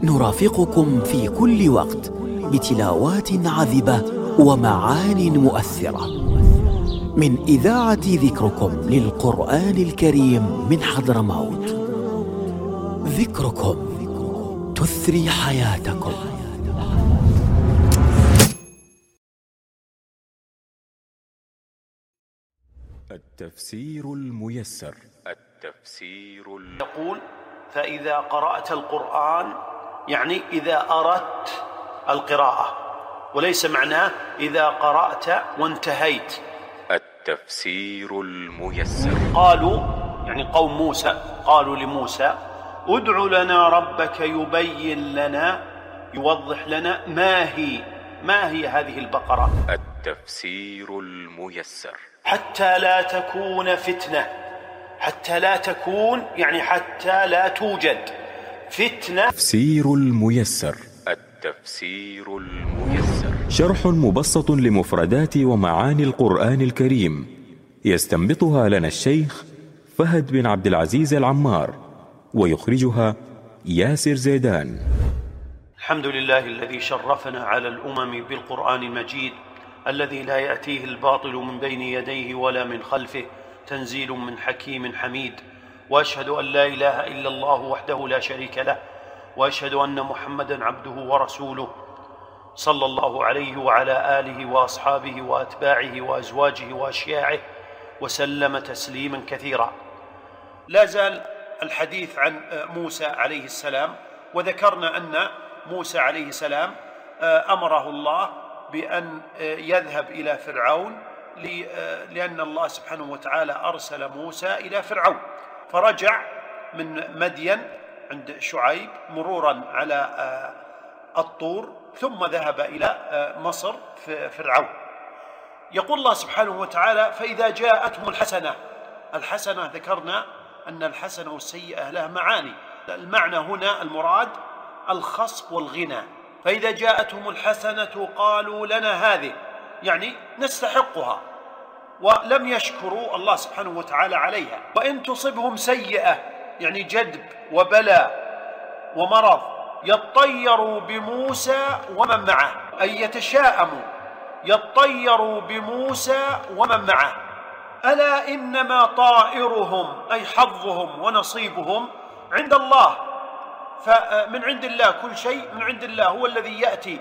نرافقكم في كل وقت بتلاوات عذبة ومعان مؤثرة من إذاعة ذكركم للقرآن الكريم من حضرموت. ذكركم تثري حياتكم. التفسير الميسر. يقول: فإذا قرأت القرآن، يعني إذا أردت القراءة، وليس معناه إذا قرأت وانتهيت. التفسير الميسر. قالوا، يعني قوم موسى، قالوا لموسى: ادع لنا ربك يبين لنا، يوضح لنا ما هي هذه البقرة. التفسير الميسر. حتى لا تكون فتنة. حتى لا تكون يعني حتى لا توجد فتنة. التفسير الميسر. التفسير الميسر شرح مبسط لمفردات ومعاني القرآن الكريم، يستنبطها لنا الشيخ فهد بن عبد العزيز العمار، ويخرجها ياسر زيدان. الحمد لله الذي شرفنا على الأمم بالقرآن المجيد، الذي لا يأتيه الباطل من بين يديه ولا من خلفه، تنزيل من حكيم حميد. وأشهد أن لا إله إلا الله وحده لا شريك له، وأشهد أن محمدًا عبده ورسوله، صلى الله عليه وعلى آله وأصحابه وأتباعه وأزواجه وأشياعه وسلم تسليمًا كثيرا. لا زال الحديث عن موسى عليه السلام، وذكرنا أن موسى عليه السلام أمره الله بأن يذهب إلى فرعون، لأن الله سبحانه وتعالى أرسل موسى إلى فرعون، فرجع من مدين عند شعيب مرورا على الطور، ثم ذهب إلى مصر في فرعون. يقول الله سبحانه وتعالى: فإذا جاءتهم الحسنة ذكرنا أن الحسنة والسيئة لها معاني. المعنى هنا المراد الخصب والغنى. فإذا جاءتهم الحسنة قالوا لنا هذه، يعني نستحقها، ولم يشكروا الله سبحانه وتعالى عليها. وإن تصبهم سيئة، يعني جدب وبلاء ومرض، يطيروا بموسى ومن معه، أي يتشاءموا، يطيروا بموسى ومن معه. ألا إنما طائرهم، أي حظهم ونصيبهم، عند الله. فمن عند الله كل شيء، من عند الله هو الذي يأتي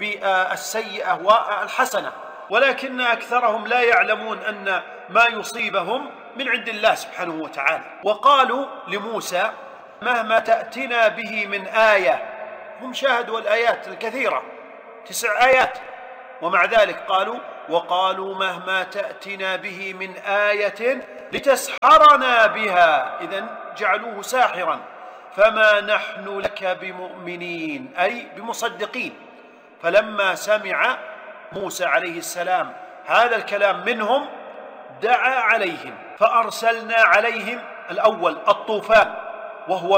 بالسيئة والحسنة، ولكن أكثرهم لا يعلمون أن ما يصيبهم من عند الله سبحانه وتعالى. وقالوا لموسى: مهما تأتنا به من آية. هم شاهدوا الآيات الكثيرة، 9 آيات، ومع ذلك وقالوا مهما تأتنا به من آية لتسحرنا بها، إذن جعلوه ساحرا، فما نحن لك بمؤمنين، أي بمصدقين. فلما سمع موسى عليه السلام هذا الكلام منهم دعا عليهم، فأرسلنا عليهم الأول الطوفان، وهو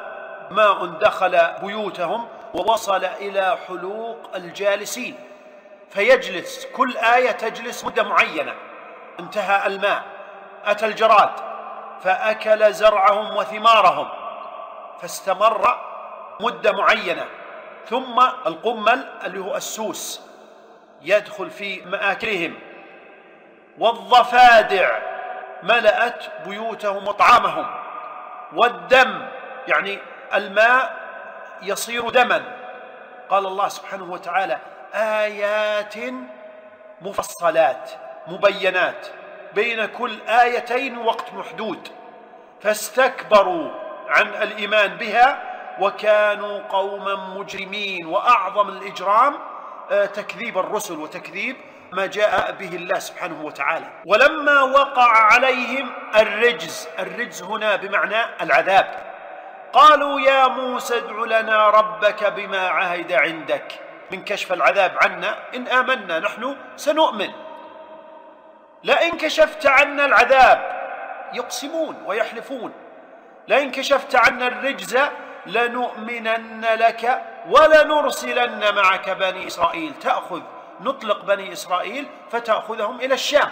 ماء دخل بيوتهم ووصل إلى حلوق الجالسين، فيجلس كل آية تجلس مدة معينة. انتهى الماء، أتى الجراد فأكل زرعهم وثمارهم، فاستمر مدة معينة. ثم القمل اللي هو السوس يدخل في مآكلهم، والضفادع ملأت بيوتهم وطعامهم، والدم، يعني الماء يصير دما. قال الله سبحانه وتعالى: آيات مفصلات مبينات، بين كل آيتين وقت محدود، فاستكبروا عن الإيمان بها وكانوا قوما مجرمين. وأعظم الإجرام تكذيب الرسل وتكذيب ما جاء به الله سبحانه وتعالى. ولما وقع عليهم الرجز هنا بمعنى العذاب، قالوا يا موسى ادع لنا ربك بما عهد عندك، من كشف العذاب عنا إن آمنا نحن سنؤمن، لئن كشفت عنا العذاب، يقسمون ويحلفون، لئن كشفت عنا الرجز لنؤمنن لك ولنرسلن معك بني إسرائيل. نطلق بني إسرائيل فتأخذهم إلى الشام.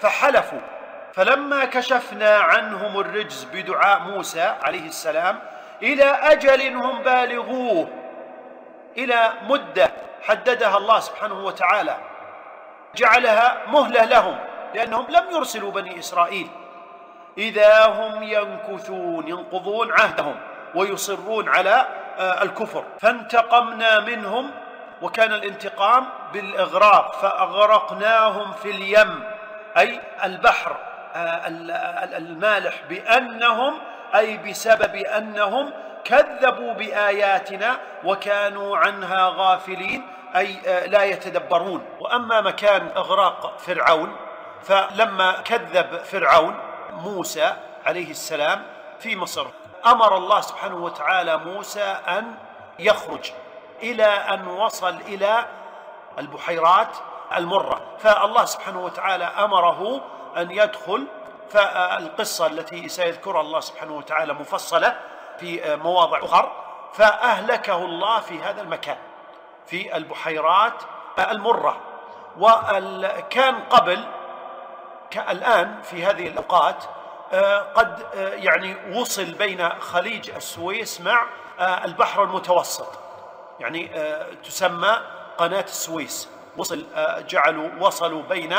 فحلفوا، فلما كشفنا عنهم الرجز بدعاء موسى عليه السلام إلى أجل هم بالغوه، إلى مدة حددها الله سبحانه وتعالى، جعلها مهلة لهم لأنهم لم يرسلوا بني إسرائيل، إذا هم ينكثون، ينقضون عهدهم ويصرون على الكفر. فانتقمنا منهم، وكان الانتقام بالإغراق، فأغرقناهم في اليم أي البحر المالح، بأنهم أي بسبب أنهم كذبوا بآياتنا وكانوا عنها غافلين، أي لا يتدبرون. وأما مكان إغراق فرعون، فلما كذب فرعون موسى عليه السلام في مصر، أمر الله سبحانه وتعالى موسى أن يخرج إلى أن وصل إلى البحيرات المرة، فالله سبحانه وتعالى أمره أن يدخل. فالقصة التي سيذكرها الله سبحانه وتعالى مفصلة في مواضع أخرى، فأهلكه الله في هذا المكان في البحيرات المرة. وكان قبل الآن في هذه الأوقات قد وصل بين خليج السويس مع البحر المتوسط، تسمى قناة السويس، وصلوا بين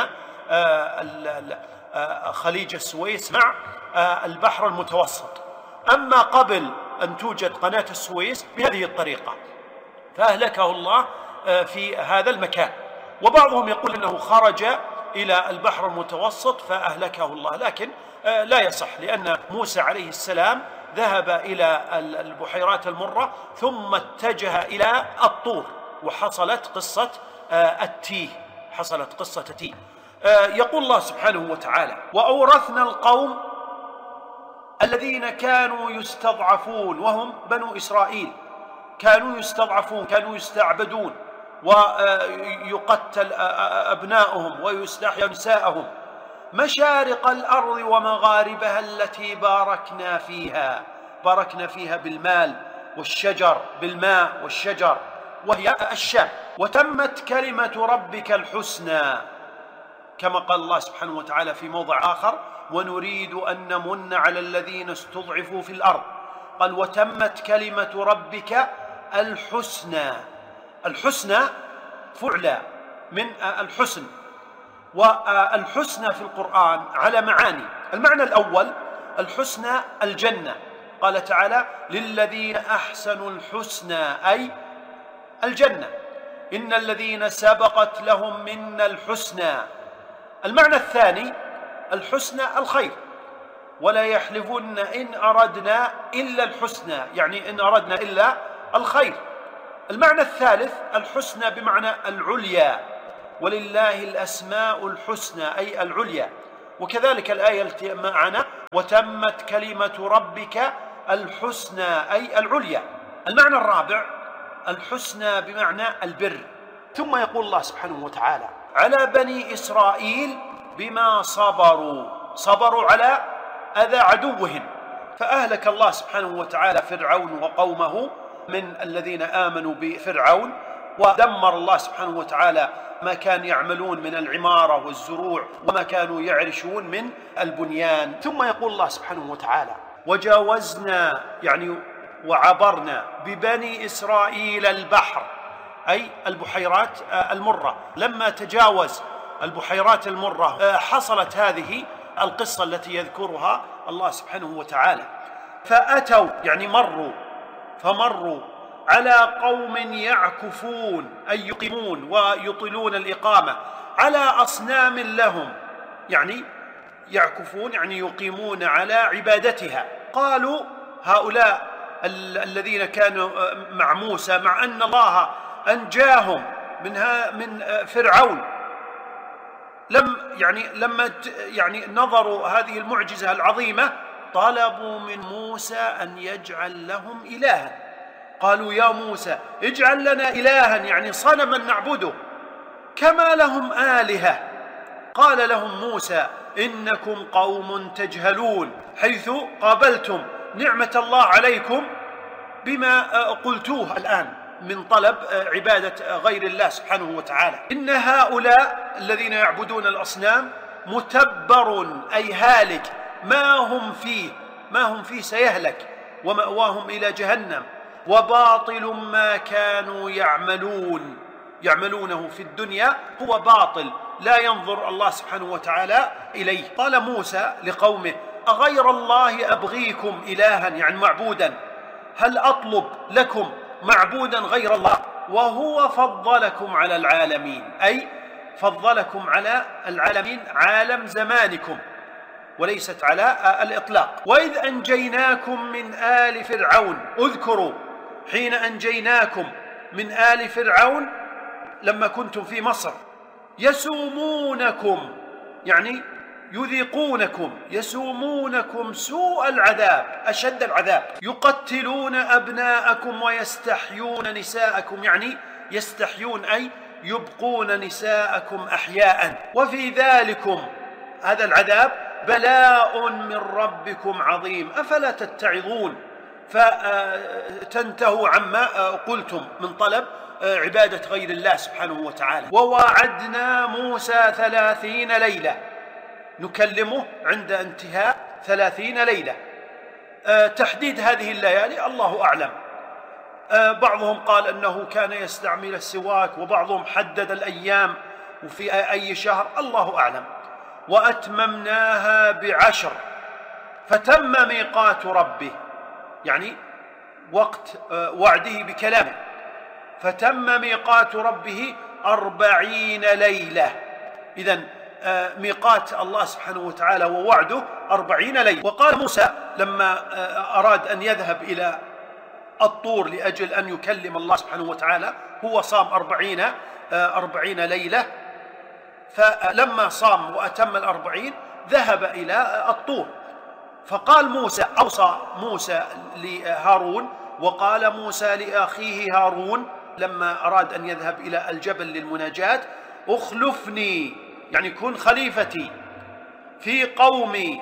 خليج السويس مع البحر المتوسط. أما قبل أن توجد قناة السويس بهذه الطريقة، فأهلكه الله في هذا المكان. وبعضهم يقول أنه خرج إلى البحر المتوسط فأهلكه الله، لكن لا يصح، لأن موسى عليه السلام ذهب إلى البحيرات المرة ثم اتجه إلى الطور، وحصلت قصة التيه، يقول الله سبحانه وتعالى: وأورثنا القوم الذين كانوا يستضعفون، وهم بنو إسرائيل، كانوا يستضعفون، كانوا يستعبدون، ويقتل أبناؤهم ويستحيا نساءهم، مشارق الأرض ومغاربها التي باركنا فيها بالمال والشجر، بالماء والشجر، وهي الشام. وتمت كلمة ربك الحسنى، كما قال الله سبحانه وتعالى في موضع آخر: ونريد أن نمن على الذين استضعفوا في الأرض. قال: وتمت كلمة ربك الحسنى. الحسنى فعلى من الحسن، والحسنى في القرآن على معاني. المعنى الأول الحسنى الجنة، قال تعالى: للذين أحسنوا الحسنى أي الجنة، إن الذين سبقت لهم منا الحسنى. المعنى الثاني الحسنى الخير، ولا يحلفن إن أردنا إلا الحسنى، إن أردنا إلا الخير. المعنى الثالث الحسنى بمعنى العليا، ولله الأسماء الحسنى أي العليا. وكذلك الآية التي معنا: وتمت كلمة ربك الحسنى أي العليا. المعنى الرابع الحسنى بمعنى البر. ثم يقول الله سبحانه وتعالى: على بني إسرائيل بما صبروا على أذى عدوهم، فأهلك الله سبحانه وتعالى فرعون وقومه من الذين آمنوا بفرعون، ودمر الله سبحانه وتعالى ما كان يعملون من العمارة والزروع وما كانوا يعرشون من البنيان. ثم يقول الله سبحانه وتعالى: وجاوزنا وعبرنا ببني إسرائيل البحر، أي البحيرات المرة. لما تجاوز البحيرات المرة حصلت هذه القصة التي يذكرها الله سبحانه وتعالى. فأتوا فمروا على قوم يعكفون أي يقيمون ويطيلون الإقامة على أصنام لهم، يعكفون يقيمون على عبادتها. قالوا هؤلاء الذين كانوا مع موسى، مع أن الله أنجاهم من فرعون، لما نظروا هذه المعجزة العظيمة طلبوا من موسى أن يجعل لهم إلها. قالوا: يا موسى اجعل لنا إلها، صنما نعبده كما لهم آلهة. قال لهم موسى: إنكم قوم تجهلون، حيث قابلتم نعمة الله عليكم بما قلتوه الآن من طلب عبادة غير الله سبحانه وتعالى. إن هؤلاء الذين يعبدون الأصنام متبر أي هالك، ما هم فيه سيهلك، ومأواهم إلى جهنم، وباطل ما كانوا يعملونه في الدنيا هو باطل، لا ينظر الله سبحانه وتعالى إليه. قال موسى لقومه: أغير الله أبغيكم إلها، يعني معبودا، هل أطلب لكم معبودا غير الله وهو فضلكم على العالمين، أي فضلكم على العالمين عالم زمانكم وليست على الإطلاق. وإذ أنجيناكم من آل فرعون، اذكروا حين أنجيناكم من آل فرعون لما كنتم في مصر، يسومونكم يعني يذيقونكم، يسومونكم سوء العذاب، أشد العذاب، يقتلون أبناءكم ويستحيون نساءكم، يعني يستحيون أي يبقون نساءكم أحياء، وفي ذلكم هذا العذاب بلاء من ربكم عظيم، أفلا تتعظون فتنتهوا عما قلتم من طلب عبادة غير الله سبحانه وتعالى. ووعدنا موسى 30 ليلة، نكلمه عند انتهاء 30 ليلة. تحديد هذه الليالي الله أعلم، بعضهم قال أنه كان يستعمل السواك، وبعضهم حدد الأيام وفي أي شهر، الله أعلم. وأتممناها ب10 فتم ميقات ربه، يعني وقت وعده بكلامه، فتم ميقات ربه 40 ليلة. إذن ميقات الله سبحانه وتعالى ووعده 40 ليلة. وقال موسى لما أراد أن يذهب إلى الطور لأجل أن يكلم الله سبحانه وتعالى، هو صام 40 ليلة، فلما صام وأتم 40 ذهب إلى الطور. فقال موسى، أوصى موسى لهارون، وقال موسى لأخيه هارون لما أراد أن يذهب إلى الجبل للمناجاة: اخلفني، يعني كن خليفتي في قومي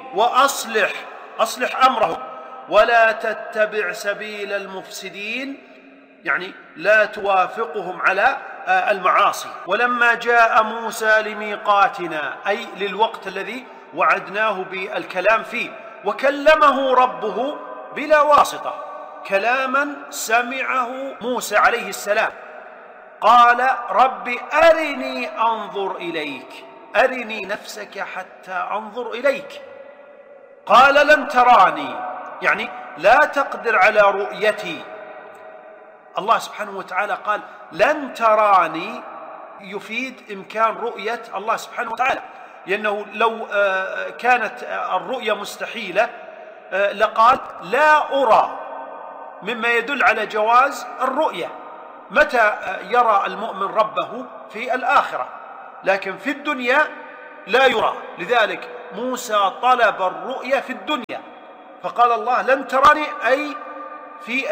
وأصلح أمرهم، ولا تتبع سبيل المفسدين، يعني لا توافقهم على المعاصي. ولما جاء موسى لميقاتنا، أي للوقت الذي وعدناه بالكلام فيه، وكلمه ربه بلا واسطة، كلاما سمعه موسى عليه السلام، قال: رب أرني أنظر إليك، أرني نفسك حتى أنظر إليك. قال: لن تراني، يعني لا تقدر على رؤيتي. الله سبحانه وتعالى قال: لن تراني، يفيد إمكان رؤية الله سبحانه وتعالى، لأنه لو كانت الرؤية مستحيلة لقال: لا أرى، مما يدل على جواز الرؤية. متى يرى المؤمن ربه؟ في الآخرة، لكن في الدنيا لا يرى. لذلك موسى طلب الرؤية في الدنيا، فقال الله: لن تراني، أي في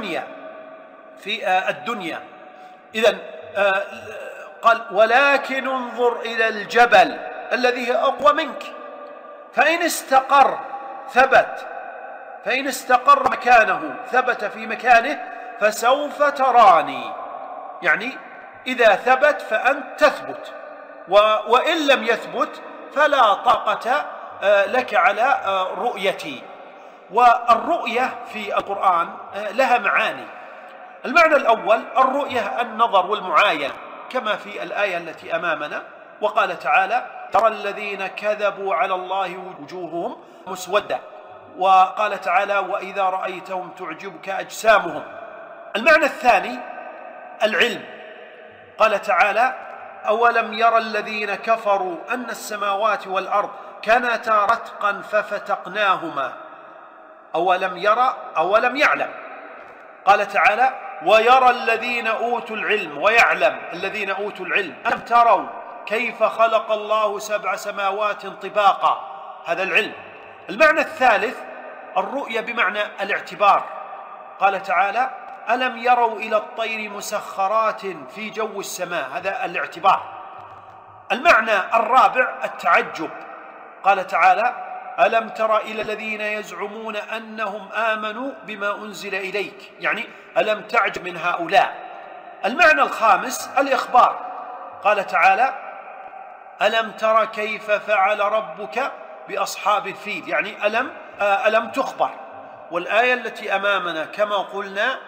الدنيا. إذن قال: ولكن انظر إلى الجبل الذي هي أقوى منك، فإن استقر ثبت، فإن استقر مكانه ثبت في مكانه فسوف تراني، يعني إذا ثبت فأنت تثبت، وإن لم يثبت فلا طاقة لك على رؤيتي. والرؤية في القرآن لها معاني. المعنى الأول الرؤية النظر والمعاينة، كما في الآية التي أمامنا، وقال تعالى: ترى الذين كذبوا على الله وجوههم مسودة، وقال تعالى: وإذا رأيتهم تعجبك أجسامهم. المعنى الثاني العلم، قال تعالى: أولم يرى الذين كفروا أن السماوات والأرض كانتا رتقا ففتقناهما، أولم يرى أولم يعلم. قال تعالى: ويرى الذين أوتوا العلم، ويعلم الذين أوتوا العلم، ألم تروا كيف خلق الله 7 سماوات طباقا، هذا العلم. المعنى الثالث الرؤية بمعنى الاعتبار، قال تعالى: ألم يروا إلى الطير مسخرات في جو السماء، هذا الاعتبار. المعنى الرابع التعجب، قال تعالى: ألم تر إلى الذين يزعمون أنهم آمنوا بما أنزل إليك، يعني ألم تعجب من هؤلاء. المعنى الخامس الإخبار، قال تعالى: ألم تر كيف فعل ربك بأصحاب الفيل، يعني ألم تخبر. والآية التي أمامنا كما قلنا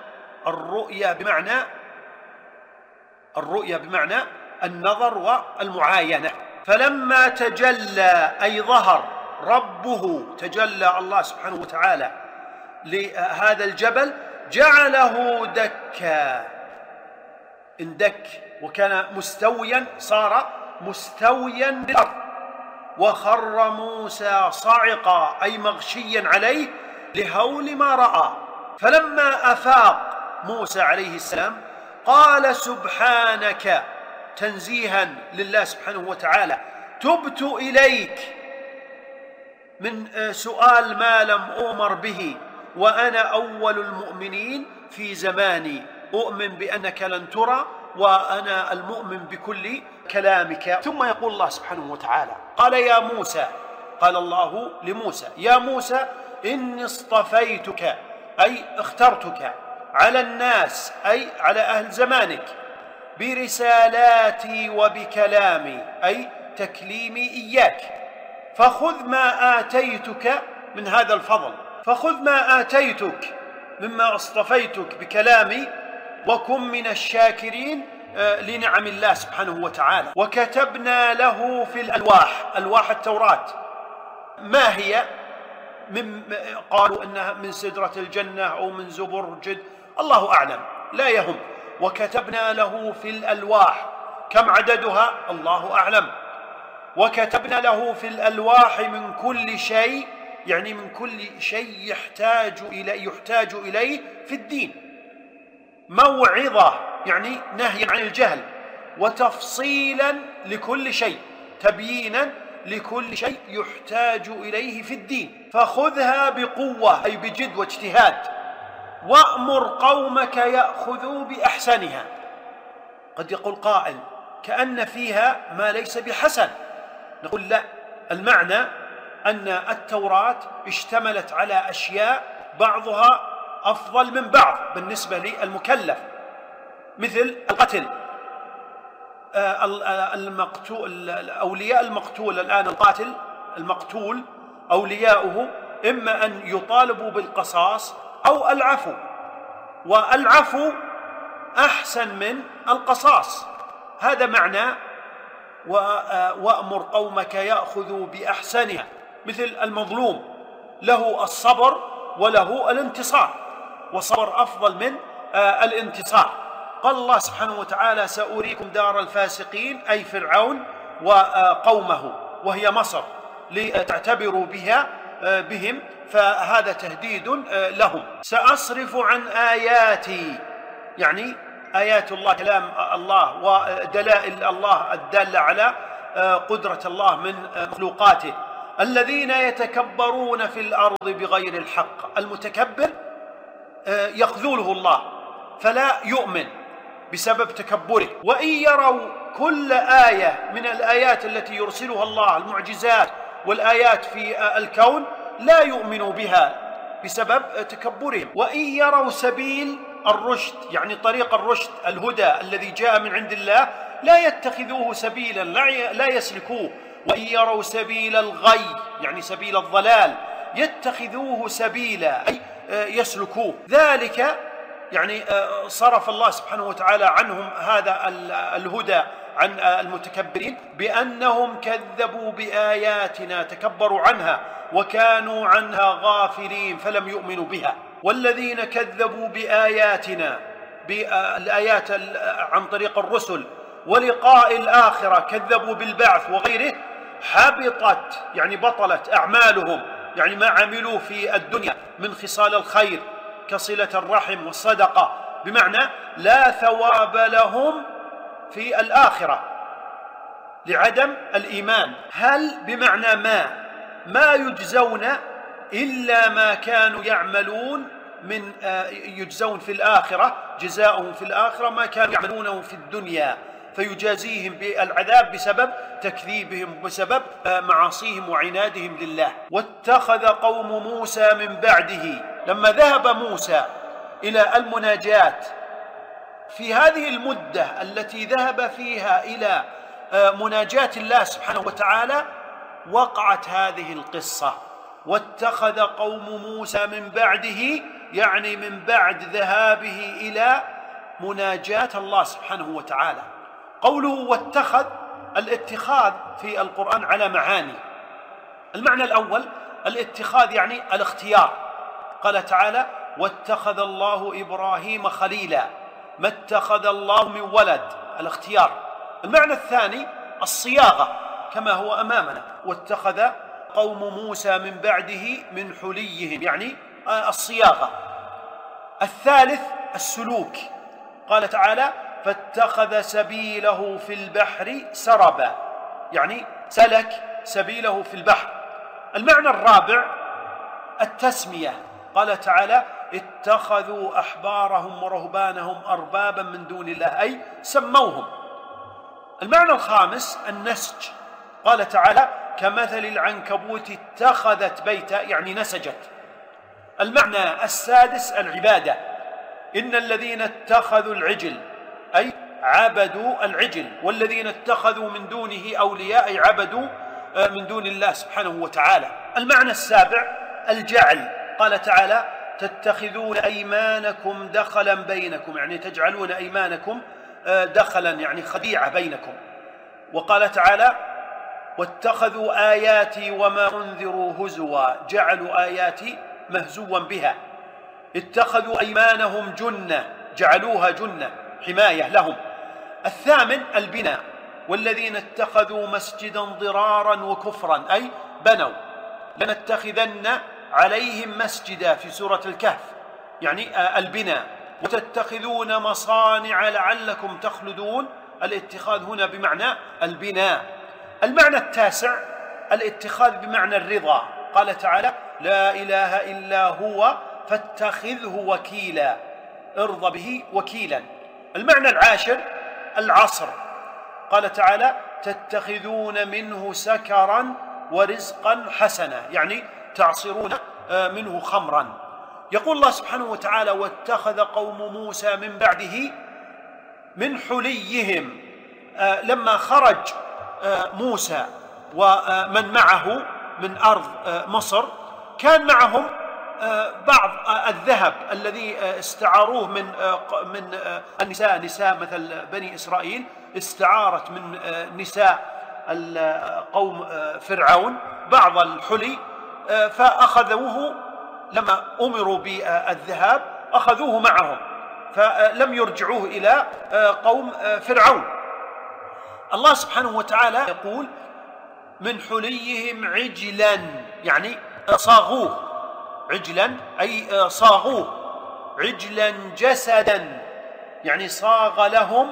الرؤيا بمعنى النظر والمعاينة. فلما تجلى أي ظهر ربه، تجلى الله سبحانه وتعالى لهذا الجبل جعله دكا، اندك وكان مستويا، صار مستويا بالأرض. وخر موسى صعقا أي مغشيا عليه لهول ما رأى. فلما أفاق موسى عليه السلام قال سبحانك، تنزيها لله سبحانه وتعالى، تبت إليك من سؤال ما لم أؤمر به، وأنا أول المؤمنين في زماني، أؤمن بأنك لن ترى وأنا المؤمن بكل كلامك. ثم يقول الله سبحانه وتعالى قال يا موسى، قال الله لموسى يا موسى إني اصطفيتك أي اخترتك على الناس أي على أهل زمانك برسالاتي وبكلامي أي تكليمي إياك، فخذ ما آتيتك من هذا الفضل، فخذ ما آتيتك مما اصطفيتك بكلامي وكن من الشاكرين لنعم الله سبحانه وتعالى. وكتبنا له في الألواح، ألواح التوراة، ما هي؟ قالوا إنها من سدرة الجنة أو من زبرجد، الله أعلم، لا يهم. وكتبنا له في الألواح، كم عددها؟ الله أعلم. وكتبنا له في الألواح من كل شيء، يعني من كل شيء يحتاج إليه في الدين، موعظة يعني نهيا عن الجهل، وتفصيلا لكل شيء، تبيينا لكل شيء يحتاج إليه في الدين، فخذها بقوة أي بجد واجتهاد، وأمر قومك يأخذوا بأحسنها. قد يقول قائل كأن فيها ما ليس بحسن، نقول لا، المعنى أن التوراة اشتملت على أشياء بعضها أفضل من بعض بالنسبة للمكلف، مثل القتل، المقتول، أولياء المقتول الآن، القاتل المقتول أولياؤه إما أن يطالبوا بالقصاص أو العفو، والعفو أحسن من القصاص. هذا معنى وأمر قومك يأخذوا بأحسنها، مثل المظلوم له الصبر وله الانتصار، والصبر أفضل من الانتصار. قال الله سبحانه وتعالى سأريكم دار الفاسقين أي فرعون وقومه، وهي مصر، لتعتبروا بهم، فهذا تهديد لهم. سأصرف عن آياتي، يعني آيات الله، كلام الله ودلائل الله الدالة على قدرة الله من مخلوقاته، الذين يتكبرون في الأرض بغير الحق. المتكبر يخذله الله فلا يؤمن بسبب تكبره. وإن يروا كل آية من الآيات التي يرسلها الله، المعجزات والآيات في الكون، لا يؤمنوا بها بسبب تكبرهم. وإن يروا سبيل الرشد، يعني طريق الرشد، الهدى الذي جاء من عند الله، لا يتخذوه سبيلا، لا يسلكوه. وإن يروا سبيل الغي، يعني سبيل الضلال، يتخذوه سبيلا أي يسلكوه. ذلك يعني صرف الله سبحانه وتعالى عنهم هذا الهدى عن المتكبرين بأنهم كذبوا بآياتنا، تكبروا عنها وكانوا عنها غافلين فلم يؤمنوا بها. والذين كذبوا بآياتنا، بالآيات عن طريق الرسل ولقاء الآخرة، كذبوا بالبعث وغيره، حبطت يعني بطلت أعمالهم، يعني ما عملوا في الدنيا من خصال الخير كصلة الرحم والصدقة، بمعنى لا ثواب لهم في الآخرة لعدم الإيمان. هل بمعنى ما يجزون إلا ما كانوا يعملون، من يجزون في الآخرة، جزاؤهم في الآخرة ما كانوا يعملونه في الدنيا، فيجازيهم بالعذاب بسبب تكذيبهم، بسبب معاصيهم وعنادهم لله. واتخذ قوم موسى من بعده، لما ذهب موسى إلى المناجاة في هذه المدة التي ذهب فيها إلى مناجاة الله سبحانه وتعالى، وقعت هذه القصة واتخذ قوم موسى من بعده، يعني من بعد ذهابه إلى مناجاة الله سبحانه وتعالى. قوله واتخذ، الاتخاذ في القرآن على معاني. المعنى الأول الاتخاذ يعني الاختيار، قال تعالى واتخذ الله إبراهيم خليلا، ما اتخذ الله من ولد، الاختيار. المعنى الثاني الصياغة كما هو أمامنا، واتخذ قوم موسى من بعده من حليهم، يعني الصياغة. الثالث السلوك، قال تعالى فاتخذ سبيله في البحر سربا، يعني سلك سبيله في البحر. المعنى الرابع التسمية، قال تعالى اتخذوا أحبارهم ورهبانهم أربابا من دون الله، أي سموهم. المعنى الخامس النسج، قال تعالى كمثل العنكبوت اتخذت بيتا، يعني نسجت. المعنى السادس العبادة، إن الذين اتخذوا العجل أي عبدوا العجل، والذين اتخذوا من دونه أولياء أي عبدوا من دون الله سبحانه وتعالى. المعنى السابع الجعل، قال تعالى تتخذون أيمانكم دخلا بينكم، يعني تجعلون أيمانكم دخلا يعني خديعة بينكم. وقال تعالى واتخذوا آياتي وما أنذروا هزوا، جعلوا آياتي مهزوا بها. اتخذوا أيمانهم جنة، جعلوها جنة حماية لهم. الثامن البناء، والذين اتخذوا مسجدا ضرارا وكفرا أي بنوا، لنتخذن عليهم مسجدا في سورة الكهف، يعني البناء. وتتخذون مصانع لعلكم تخلدون، الاتخاذ هنا بمعنى البناء. المعنى التاسع الاتخاذ بمعنى الرضا، قال تعالى لا إله إلا هو فاتخذه وكيلا، ارضى به وكيلا. المعنى العاشر العصر، قال تعالى تتخذون منه سكرا ورزقا حسنا، يعني تعصرون منه خمرا. يقول الله سبحانه وتعالى واتخذ قوم موسى من بعده من حليهم، لما خرج موسى ومن معه من أرض مصر كان معهم بعض الذهب الذي استعاروه من النساء، نساء مثل بني إسرائيل استعارت من نساء قوم فرعون بعض الحلي، فأخذوه لما أمروا بالذهاب أخذوه معهم، فلم يرجعوه إلى قوم فرعون. الله سبحانه وتعالى يقول من حليهم عجلا، يعني صاغوه، عجلا أي صاغوه، عجلا جسدا، يعني صاغ لهم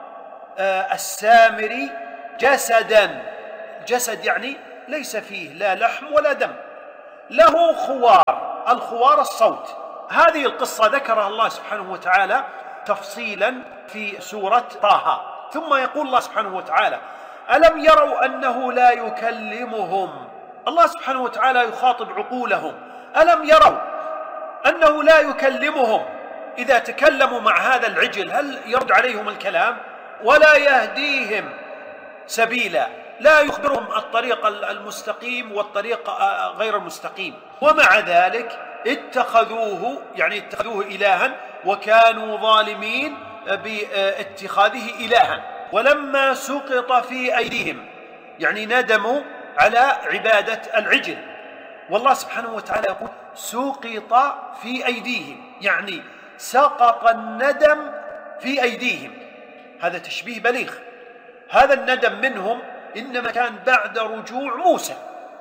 السامري جسدا، جسد يعني ليس فيه لا لحم ولا دم، له خوار، الخوار الصوت. هذه القصة ذكرها الله سبحانه وتعالى تفصيلا في سورة طه. ثم يقول الله سبحانه وتعالى ألم يروا أنه لا يكلمهم، الله سبحانه وتعالى يخاطب عقولهم، ألم يروا أنه لا يكلمهم، إذا تكلموا مع هذا العجل هل يرد عليهم الكلام؟ ولا يهديهم سبيلا، لا يخبرهم الطريق المستقيم والطريق غير المستقيم. ومع ذلك اتخذوه، يعني اتخذوه إلها، وكانوا ظالمين باتخاذه إلها. ولما سقط في أيديهم، يعني ندموا على عبادة العجل. والله سبحانه وتعالى يقول سقط في أيديهم، يعني سقط الندم في أيديهم، هذا تشبيه بليغ. هذا الندم منهم إنما كان بعد رجوع موسى،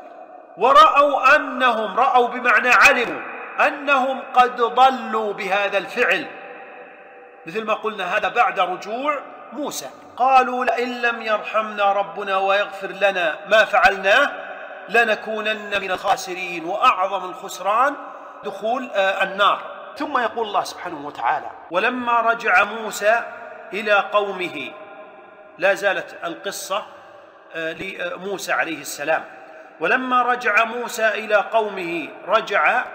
ورأوا أنهم، رأوا بمعنى علموا أنهم قد ضلوا بهذا الفعل، مثل ما قلنا هذا بعد رجوع موسى. قالوا لئن لم يرحمنا ربنا ويغفر لنا ما فعلناه لنكونن من الخاسرين، وأعظم الخسران دخول النار. ثم يقول الله سبحانه وتعالى ولما رجع موسى إلى قومه، لا زالت القصة لموسى عليه السلام. ولما رجع موسى إلى قومه، رجع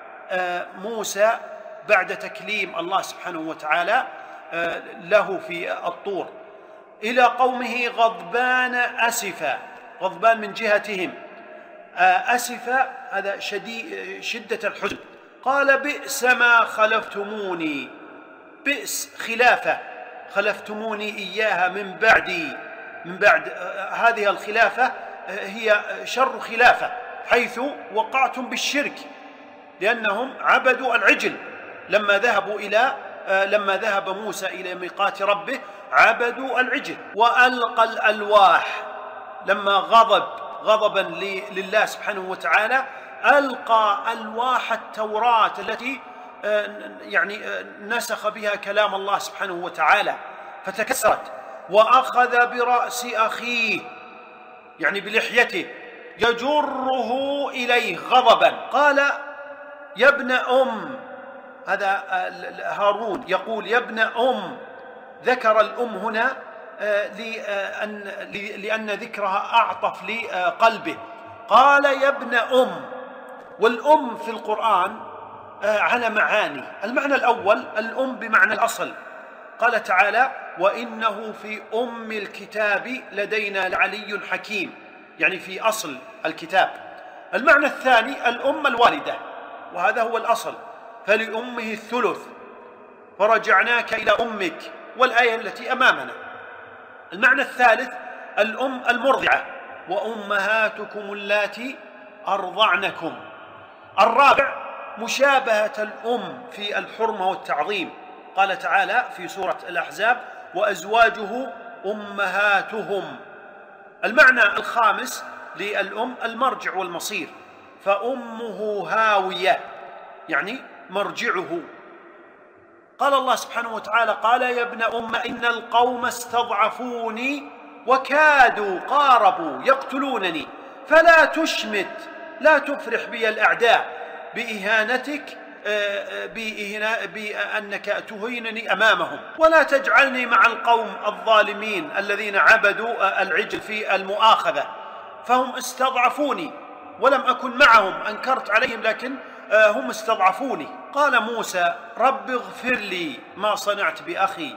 موسى بعد تكليم الله سبحانه وتعالى له في الطور إلى قومه غضبان أسفا، غضبان من جهتهم، أسف، هذا شدة الحزن. قال بئس ما خلفتموني، بئس خلافة خلفتموني إياها من بعد هذه الخلافة هي شر خلافة، حيث وقعتم بالشرك، لأنهم عبدوا العجل لما ذهب موسى إلى ميقات ربه، عبدوا العجل. وألقى الألواح لما غضبا لله سبحانه وتعالى، ألقى ألواح التوراة التي نسخ بها كلام الله سبحانه وتعالى فتكسرت، وأخذ برأس أخيه بلحيته يجره إليه غضبا، قال يا ابن هذا هارون يقول يا ابن ذكر الأم هنا لأن ذكرها أعطف لقلبه، قال يا ابن والأم في القرآن على معاني. المعنى الأول الأم بمعنى الأصل، قال تعالى وإنه في الكتاب لدينا لعلي حكيم، في أصل الكتاب. المعنى الثاني الأم الوالدة، وهذا هو الأصل، فلأمه الثلث فرجعناك إلى أمك، والآية التي أمامنا. المعنى الثالث الأم المرضعة، وأمهاتكم اللاتي أرضعنكم. الرابع مشابهة الأم في الحرمة والتعظيم، قال تعالى في سورة الأحزاب وأزواجه أمهاتهم. المعنى الخامس للأم المرجع والمصير، فأمه هاوية مرجعه. قال الله سبحانه وتعالى قال يا ابن إن القوم استضعفوني وكادوا قاربوا يقتلونني فلا تشمت، لا تفرح بي الأعداء بإهانتك، بأنك تهينني أمامهم، ولا تجعلني مع القوم الظالمين الذين عبدوا العجل في المؤاخذة، فهم استضعفوني ولم أكن معهم، أنكرت عليهم لكن هم استضعفوني. قال موسى رب اغفر لي ما صنعت بأخي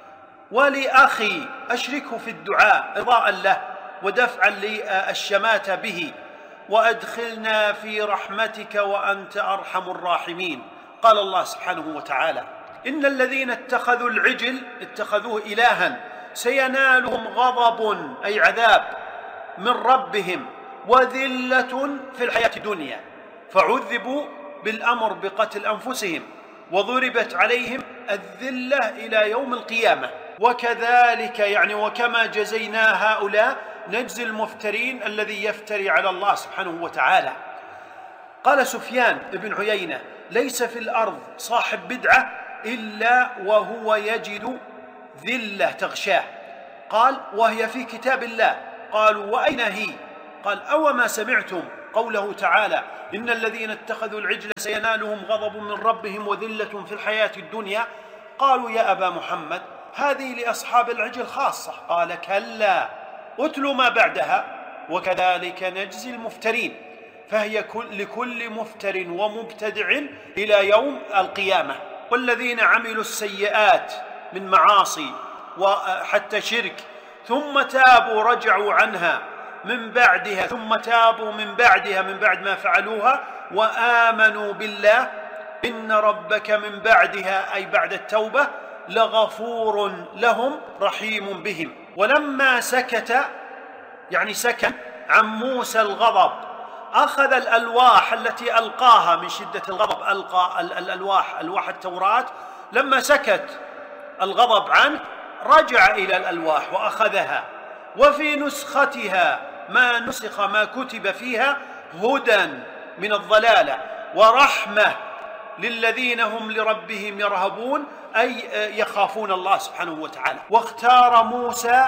ولأخي، أشركه في الدعاء رضاء له ودفعا للشماتة به، وأدخلنا في رحمتك وأنت أرحم الراحمين. قال الله سبحانه وتعالى إن الذين اتخذوا العجل اتخذوه إلها سينالهم غضب أي عذاب من ربهم وذلة في الحياة الدنيا، فعذبوا بالأمر بقتل أنفسهم وضربت عليهم الذلة إلى يوم القيامة. وكذلك وكما جزينا هؤلاء نجزي المفترين الذي يفتري على الله سبحانه وتعالى. قال سفيان بن عيينة ليس في الأرض صاحب بدعة إلا وهو يجد ذلة تغشاه، قال وهي في كتاب الله. قالوا وأين هي؟ قال أوما سمعتم قوله تعالى إن الذين اتخذوا العجل سينالهم غضب من ربهم وذلة في الحياة الدنيا. قالوا يا أبا محمد هذه لأصحاب العجل خاصة. قال كلا اتلوا ما بعدها وكذلك نجزي المفترين، فهي لكل مفتر ومبتدع إلى يوم القيامة. والذين عملوا السيئات من معاصي وحتى شرك ثم تابوا رجعوا عنها من بعدها، ثم تابوا من بعدها من بعد ما فعلوها وآمنوا بالله إن ربك من بعدها أي بعد التوبة لغفور لهم رحيم بهم. ولما سكت سكن عن موسى الغضب أخذ الألواح التي ألقاها من شدة الغضب، ألقى ألواح التوراة. لما سكت الغضب عنه رجع إلى الألواح وأخذها، وفي نسختها ما نسخ ما كتب فيها هدى من الضلالة ورحمة للذين هم لربهم يرهبون أي يخافون الله سبحانه وتعالى. واختار موسى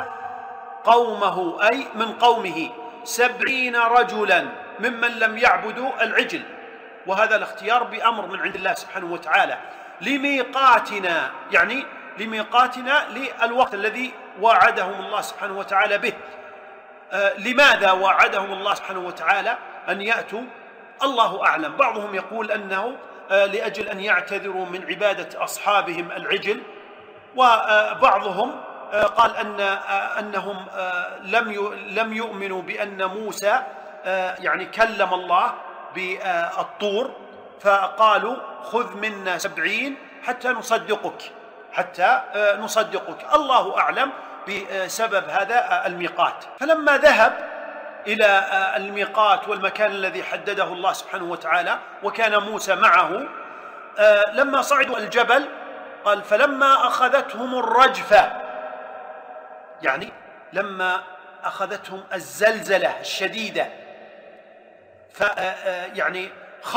قومه أي من قومه 70 رجلا ممن لم يعبدوا العجل، وهذا الاختيار بأمر من عند الله سبحانه وتعالى لميقاتنا، لميقاتنا للوقت الذي وعدهم الله سبحانه وتعالى به. لماذا وعدهم الله سبحانه وتعالى أن يأتوا؟ الله أعلم. بعضهم يقول أنه لأجل أن يعتذروا من عبادة أصحابهم العجل، وبعضهم قال أنهم لم يؤمنوا بأن موسى يعني كلم الله بالطور، فقالوا خذ منا 70 حتى نصدقك، الله أعلم بسبب هذا الميقات. فلما ذهب إلى الميقات والمكان الذي حدده الله سبحانه وتعالى وكان موسى معه، لما صعدوا الجبل قال فلما أخذتهم الرجفة، يعني لما أخذتهم الزلزلة الشديدة يعني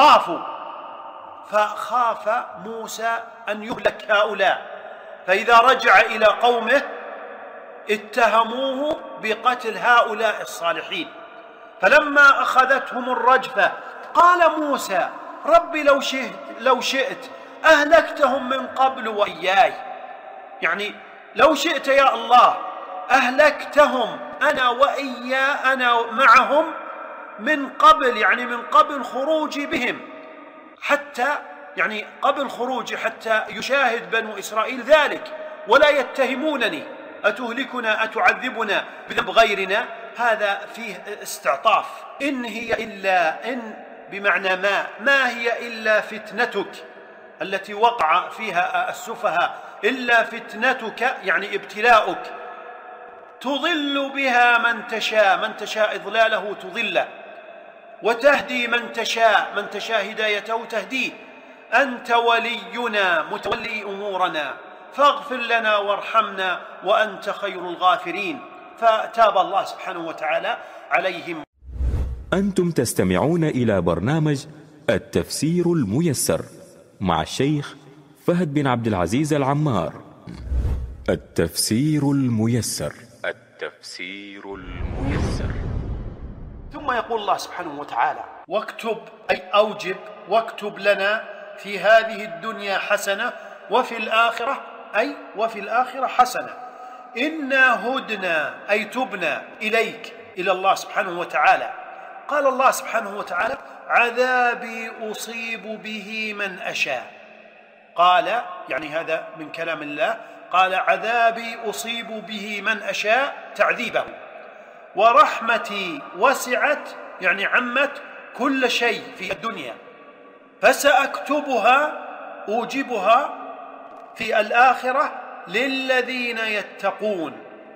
فخاف موسى أن يهلك هؤلاء، فإذا رجع إلى قومه اتهموه بقتل هؤلاء الصالحين. فلما أخذتهم الرجفة قال موسى رب لو شئت أهلكتهم من قبل وإياي، يعني لو شئت يا الله أهلكتهم أنا معهم من قبل، يعني من قبل خروجي بهم، حتى يعني قبل خروجي حتى يشاهد بنو إسرائيل ذلك ولا يتهمونني، أتهلكنا أتعذبنا بذنب غيرنا. هذا فيه استعطاف. إن هي إلا بمعنى ما هي إلا فتنتك التي وقع فيها السفهاء، إلا فتنتك يعني ابتلاؤك، تضل بها من تشاء إضلاله تضله، وتهدي من تشاء هدايته تهديه، أنت ولينا متولي أمورنا فاغفر لنا وارحمنا وأنت خير الغافرين. فتاب الله سبحانه وتعالى عليهم. أنتم تستمعون إلى برنامج التفسير الميسر مع الشيخ فهد بن عبد العزيز العمار. التفسير الميسر. ثم يقول الله سبحانه وتعالى واكتب أي أوجب واكتب لنا في هذه الدنيا حسنة وفي الآخرة حسنة، إنا هدنا أي تبنا إليك إلى الله سبحانه وتعالى. قال الله سبحانه وتعالى عذابي أصيب به من أشاء، قال يعني هذا من كلام الله، قال عذابي أصيب به من أشاء تعذيبه، ورحمتي وسعت يعني عمت كل شيء في الدنيا، فسأكتبها أوجبها في الآخرة للذين يتقون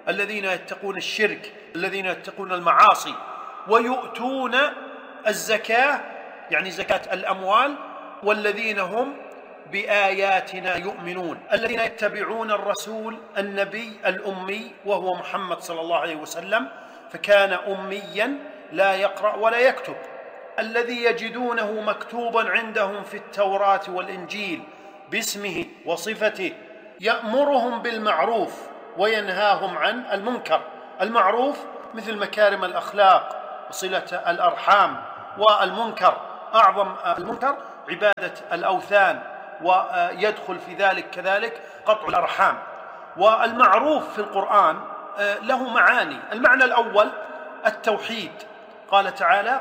الشرك، الذين يتقون المعاصي، ويؤتون الزكاة يعني زكاة الأموال، والذين هم بآياتنا يؤمنون، الذين يتبعون الرسول النبي الأمي وهو محمد صلى الله عليه وسلم، فكان أميا لا يقرأ ولا يكتب، الذي يجدونه مكتوبا عندهم في التوراة والإنجيل باسمه وصفته، يأمرهم بالمعروف وينهاهم عن المنكر. المعروف مثل مكارم الأخلاق وصلة الأرحام، والمنكر أعظم المنكر عبادة الأوثان، ويدخل في ذلك كذلك قطع الأرحام. والمعروف في القرآن له معاني. المعنى الأول التوحيد، قال تعالى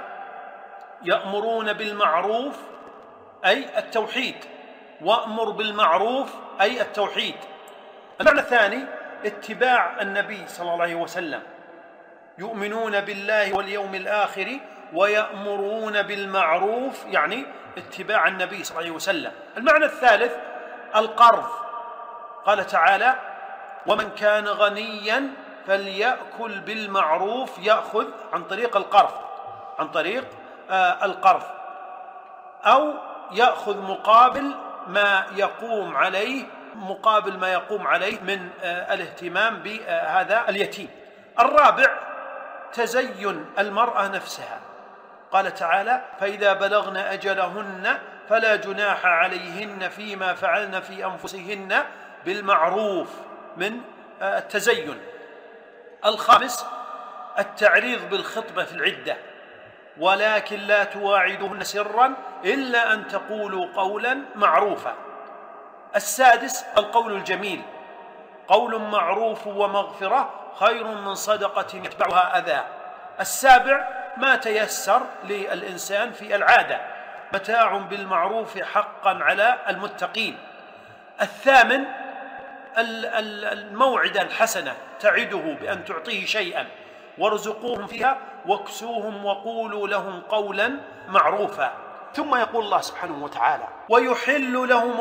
يأمرون بالمعروف أي التوحيد، وأمر بالمعروف أي التوحيد. المعنى الثاني اتباع النبي صلى الله عليه وسلم، يؤمنون بالله واليوم الآخر ويأمرون بالمعروف يعني اتباع النبي صلى الله عليه وسلم. المعنى الثالث القرض، قال تعالى ومن كان غنيا فليأكل بالمعروف، يأخذ عن طريق القرض، أو يأخذ مقابل ما يقوم عليه من الاهتمام بهذا اليتيم. الرابع تزين المرأة نفسها، قال تعالى فإذا بلغن أجلهن فلا جناح عليهن فيما فعلن في أنفسهن بالمعروف من التزين. الخامس التعريض بالخطبة في العدة، ولكن لا تواعدوهن سرا إلا أن تقولوا قولا معروفا. السادس القول الجميل، قول معروف ومغفرة خير من صدقة يتبعها أذى. السابع ما تيسر للإنسان في العادة، متاع بالمعروف حقا على المتقين. الثامن الموعدة الحسنة، تعده بأن تعطيه شيئا. وارزقوهم فيها واكسوهم وقولوا لهم قولا معروفا. ثم يقول الله سبحانه وتعالى: ويحل لهم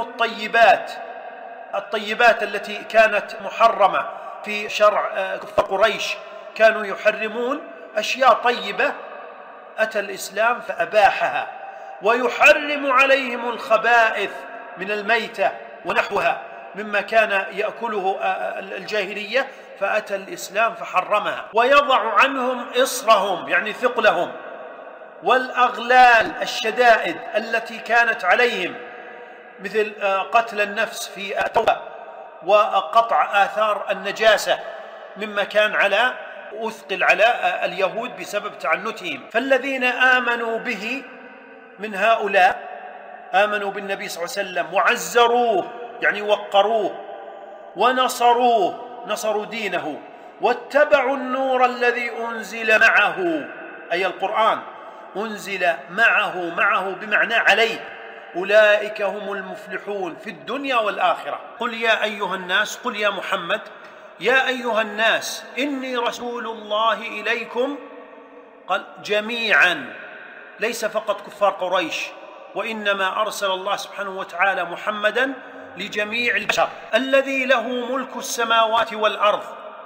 الطيبات التي كانت محرمة في شرع كفار قريش، كانوا يحرمون أشياء طيبة، أتى الإسلام فأباحها. ويحرم عليهم الخبائث من الميتة ونحوها مما كان يأكله الجاهلية، فأتى الإسلام فحرمها. ويضع عنهم إصرهم يعني ثقلهم والأغلال الشدائد التي كانت عليهم، مثل قتل النفس في التوبة وقطع آثار النجاسة مما كان أثقل على اليهود بسبب تعنتهم. فالذين آمنوا به من هؤلاء آمنوا بالنبي صلى الله عليه وسلم وعزروه يعني وقروه ونصروه، نصروا دينه، واتبعوا النور الذي أنزل معه، أي القرآن أنزل معه بمعنى عليه، أولئك هم المفلحون في الدنيا والآخرة. قل يا أيها الناس، قل يا محمد يا أيها الناس إني رسول الله إليكم، قال جميعا، ليس فقط كفار قريش، وإنما أرسل الله سبحانه وتعالى محمدا لجميع البشر، الذي له ملك السماوات والأرض،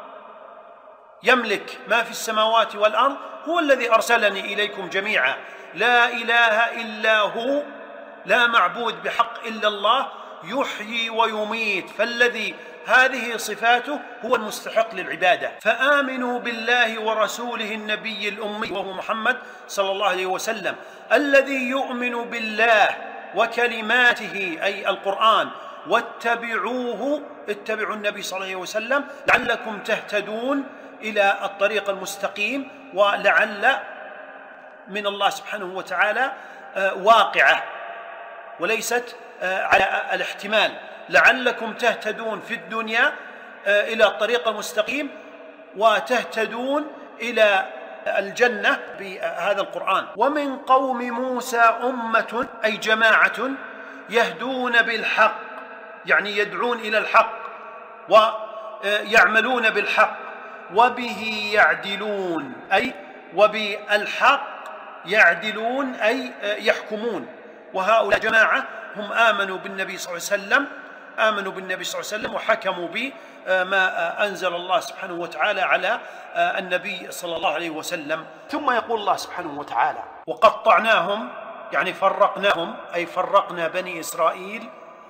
يملك ما في السماوات والأرض، هو الذي أرسلني إليكم جميعا، لا إله إلا هو، لا معبود بحق إلا الله، يحيي ويميت، فالذي هذه صفاته هو المستحق للعبادة. فآمنوا بالله ورسوله النبي الأمي وهو محمد صلى الله عليه وسلم، الذي يؤمن بالله وكلماته أي القرآن، واتبعوه، اتبعوا النبي صلى الله عليه وسلم لعلكم تهتدون إلى الطريق المستقيم، ولعل من الله سبحانه وتعالى واقعة وليست على الاحتمال، لعلكم تهتدون في الدنيا إلى الطريق المستقيم وتهتدون إلى الجنة بهذا القرآن. ومن قوم موسى أمة أي جماعة يهدون بالحق، يعني يدعون إلى الحق ويعملون بالحق، وبه يعدلون أي وبالحق يعدلون أي يحكمون. وهؤلاء جماعة هم آمنوا بالنبي صلى الله عليه وسلم وحكموا بما أنزل الله سبحانه وتعالى على النبي صلى الله عليه وسلم. ثم يقول الله سبحانه وتعالى: وقطعناهم يعني فرقناهم، أي فرقنا بني إسرائيل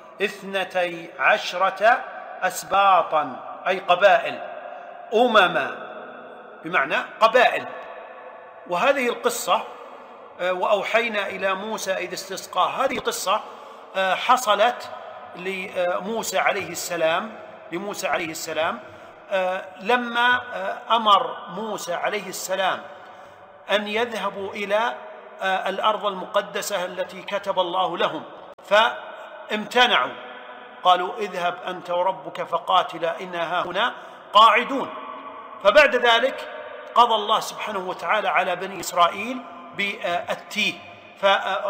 12 أسباطا أي قبائل، أمما بمعنى قبائل. وهذه القصة وأوحينا إلى موسى إذ استسقاه، هذه القصة حصلت لموسى عليه السلام لما أمر موسى عليه السلام أن يذهبوا إلى الأرض المقدسة التي كتب الله لهم، فامتنعوا، قالوا اذهب أنت وربك فقاتلا إنا هاهنا قاعدون. فبعد ذلك قضى الله سبحانه وتعالى على بني إسرائيل بالتيه،